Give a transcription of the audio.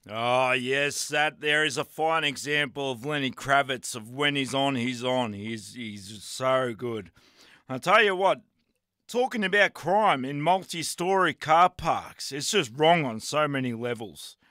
Oh, yes, that there is a fine example of Lenny Kravitz of when he's on, he's on. He's so good. I'll tell you what, talking about crime in multi-story car parks, it's just wrong on so many levels.